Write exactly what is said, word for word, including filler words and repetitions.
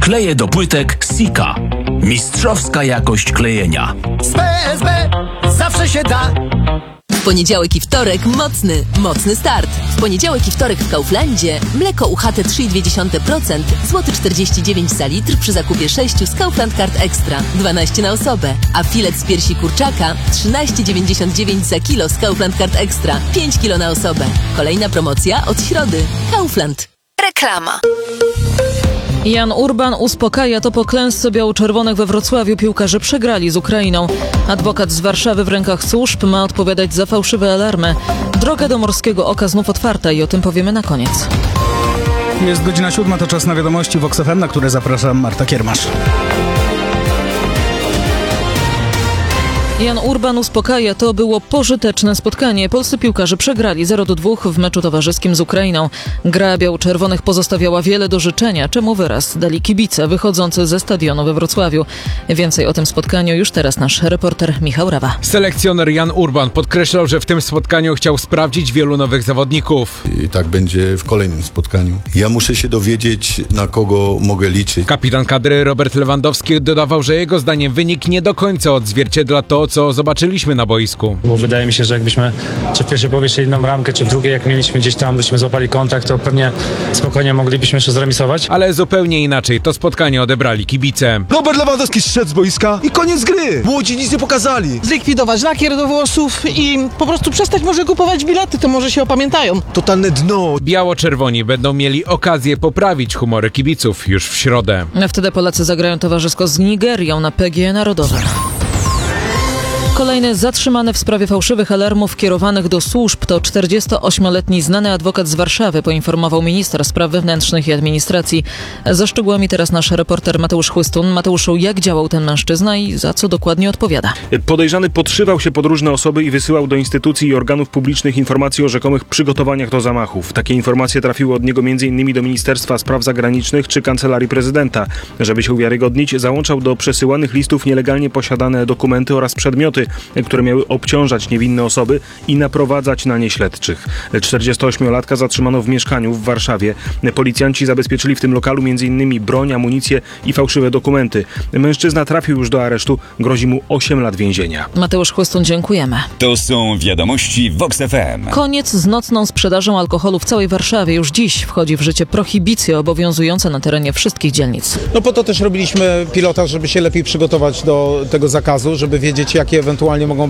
Kleje do płytek Sika. Mistrzowska jakość klejenia. Z P S B zawsze się da. W poniedziałek i wtorek mocny, mocny start. W poniedziałek i wtorek w Kauflandzie mleko U H T trzy i dwa procent, czterdzieści dziewięć złotych za litr przy zakupie sześciu z Kaufland Card Extra, dwanaście na osobę. A filet z piersi kurczaka trzynaście dziewięćdziesiąt dziewięć za kilo z Kaufland Card Extra, pięć kilo na osobę. Kolejna promocja od środy. Kaufland. Reklama. Jan Urban uspokaja, to po klęsce biało-czerwonych we Wrocławiu piłkarze przegrali z Ukrainą. Adwokat z Warszawy w rękach służb ma odpowiadać za fałszywe alarmy. Droga do Morskiego Oka znów otwarta i o tym powiemy na koniec. Jest godzina siódma, to czas na wiadomości Vox F M, na które zapraszam Marta Kiermasz. Jan Urban uspokaja, to było pożyteczne spotkanie. Polscy piłkarze przegrali zero do dwóch w meczu towarzyskim z Ukrainą. Gra biało-czerwonych pozostawiała wiele do życzenia, czemu wyraz dali kibice wychodzący ze stadionu we Wrocławiu. Więcej o tym spotkaniu już teraz nasz reporter Michał Rawa. Selekcjoner Jan Urban podkreślał, że w tym spotkaniu chciał sprawdzić wielu nowych zawodników. I tak będzie w kolejnym spotkaniu. Ja muszę się dowiedzieć, na kogo mogę liczyć. Kapitan kadry Robert Lewandowski dodawał, że jego zdaniem wynik nie do końca odzwierciedla to, co zobaczyliśmy na boisku. Bo wydaje mi się, że jakbyśmy czy w pierwszej połowie jeszcze jedną bramkę, czy w drugiej, jak mieliśmy gdzieś tam, byśmy złapali kontakt, to pewnie spokojnie moglibyśmy jeszcze zremisować. Ale zupełnie inaczej to spotkanie odebrali kibice. Robert Lewandowski zszedł z boiska i koniec gry. Młodzi nic nie pokazali. Zlikwidować lakier do włosów i po prostu przestać może kupować bilety, to może się opamiętają. Totalne dno. Biało-czerwoni będą mieli okazję poprawić humory kibiców już w środę. A wtedy Polacy zagrają towarzysko z Nigerią na P G E Narodowym. Kolejny zatrzymany w sprawie fałszywych alarmów kierowanych do służb to czterdziestoośmioletni znany adwokat z Warszawy, poinformował minister spraw wewnętrznych i administracji. Ze szczegółami teraz nasz reporter Mateusz Chłystun. Mateuszu, jak działał ten mężczyzna i za co dokładnie odpowiada? Podejrzany podszywał się pod różne osoby i wysyłał do instytucji i organów publicznych informacje o rzekomych przygotowaniach do zamachów. Takie informacje trafiły od niego m.in. do Ministerstwa Spraw Zagranicznych czy Kancelarii Prezydenta. Żeby się uwiarygodnić, załączał do przesyłanych listów nielegalnie posiadane dokumenty oraz przedmioty, które miały obciążać niewinne osoby i naprowadzać na nie śledczych. czterdziestoośmiolatka zatrzymano w mieszkaniu w Warszawie. Policjanci zabezpieczyli w tym lokalu m.in. broń, amunicję i fałszywe dokumenty. Mężczyzna trafił już do aresztu, grozi mu osiem lat więzienia. Mateusz Chłystun, dziękujemy. To są wiadomości Vox F M. Koniec z nocną sprzedażą alkoholu w całej Warszawie. Już dziś wchodzi w życie prohibicja obowiązująca na terenie wszystkich dzielnic. No po to też robiliśmy pilotaż, żeby się lepiej przygotować do tego zakazu, żeby wiedzieć, jakie ewentualnie mogą